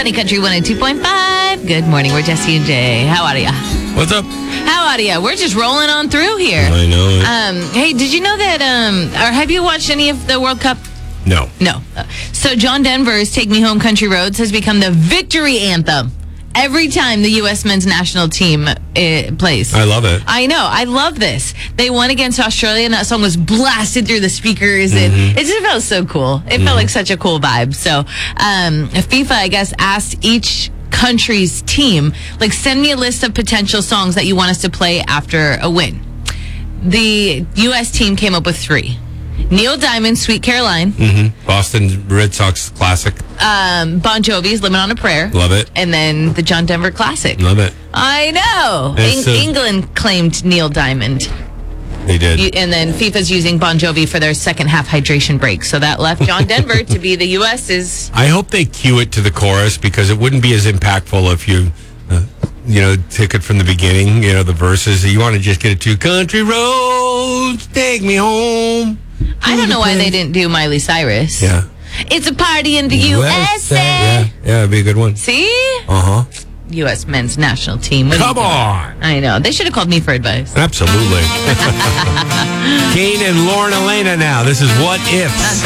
Sunny Country 102.5. Good morning. We're Jesse and Jay. How are ya? What's up? How are ya? We're just rolling on through here. I know it. Hey, did you know that, or have you watched any of the World Cup? No. So John Denver's Take Me Home Country Roads has become the victory anthem every time the U.S. men's national team plays. I love it. I know. I love this. They won against Australia, and that song was blasted through the speakers, and it just felt so cool. It felt like such a cool vibe. So FIFA, I guess, asked each country's team, like, send me a list of potential songs that you want us to play after a win. The U.S. team came up with 3. Neil Diamond's Sweet Caroline. Boston Red Sox classic. Bon Jovi's Living on a Prayer. Love it. And then the John Denver classic. Love it. I know. England claimed Neil Diamond. They did. And then FIFA's using Bon Jovi for their second half hydration break. So that left John Denver to be the U.S.'s. I hope they cue it to the chorus, because it wouldn't be as impactful if you, took it from the beginning, the verses. You want to just get it to country roads, take me home. I don't know why they didn't do Miley Cyrus. Yeah. It's a party in the USA. Yeah, it'd be a good one. See? Uh-huh. U.S. men's national team. Come on. I know. They should have called me for advice. Absolutely. Kane and Lauren Elena now. This is What Ifs.